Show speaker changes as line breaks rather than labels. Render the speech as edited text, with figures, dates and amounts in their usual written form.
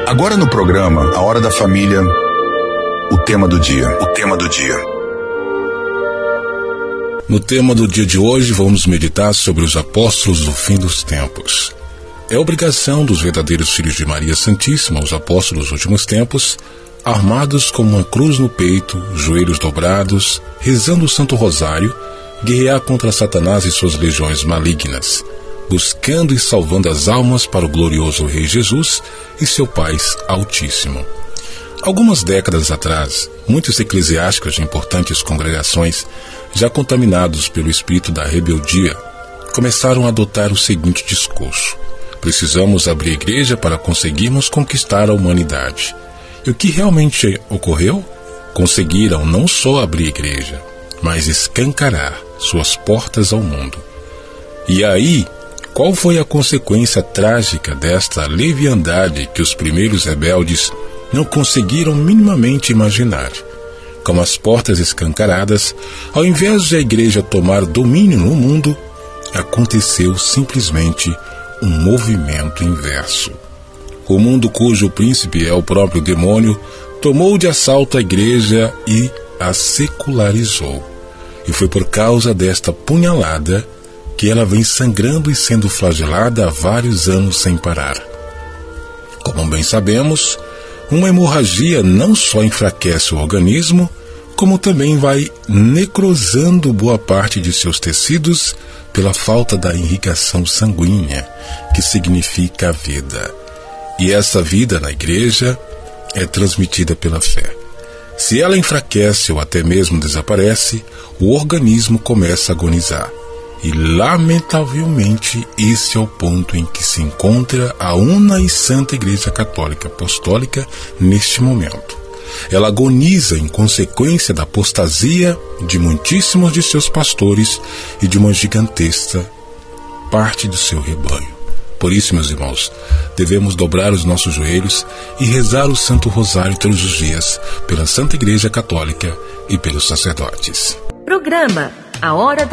Agora no programa A Hora da Família, o tema do dia.
No tema do dia de hoje, vamos meditar sobre os apóstolos do fim dos tempos. É obrigação dos verdadeiros filhos de Maria Santíssima, os apóstolos dos últimos tempos, armados com uma cruz no peito, joelhos dobrados, rezando o Santo Rosário, guerrear contra Satanás e suas legiões malignas, buscando e salvando as almas para o glorioso Rei Jesus e seu Pai Altíssimo. Algumas décadas atrás, muitos eclesiásticos de importantes congregações, já contaminados pelo espírito da rebeldia, começaram a adotar o seguinte discurso: precisamos abrir a igreja para conseguirmos conquistar a humanidade. E o que realmente ocorreu? Conseguiram não só abrir a igreja, mas escancarar suas portas ao mundo. E aí, qual foi a consequência trágica desta leviandade que os primeiros rebeldes não conseguiram minimamente imaginar? Com as portas escancaradas, ao invés de a igreja tomar domínio no mundo, aconteceu simplesmente um movimento inverso. O mundo cujo príncipe é o próprio demônio tomou de assalto a igreja e a secularizou. E foi por causa desta punhalada que ela vem sangrando e sendo flagelada há vários anos sem parar. Como bem sabemos, uma hemorragia não só enfraquece o organismo, como também vai necrosando boa parte de seus tecidos pela falta da irrigação sanguínea, que significa a vida. E essa vida na igreja é transmitida pela fé. Se ela enfraquece ou até mesmo desaparece, o organismo começa a agonizar. E, lamentavelmente, esse é o ponto em que se encontra a una e santa Igreja Católica Apostólica neste momento. Ela agoniza em consequência da apostasia de muitíssimos de seus pastores e de uma gigantesca parte do seu rebanho. Por isso, meus irmãos, devemos dobrar os nossos joelhos e rezar o Santo Rosário todos os dias pela Santa Igreja Católica e pelos sacerdotes.
Programa A Hora